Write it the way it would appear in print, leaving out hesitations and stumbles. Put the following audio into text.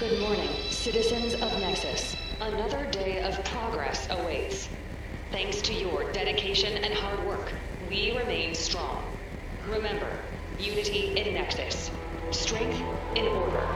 Good morning, citizens of Nexus. Another day of progress awaits. Thanks to your dedication and hard work, we remain strong. Remember, unity in Nexus. Strength in order.